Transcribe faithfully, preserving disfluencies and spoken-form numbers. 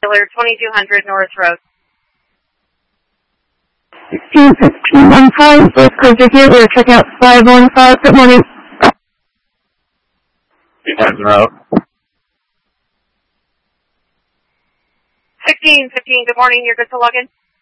twenty-two hundred North Road. sixteen fifteen one five, First Cruiser here, we're checking out five one five, good morning. two thousand route. sixteen fifteen, good morning, you're good to log in.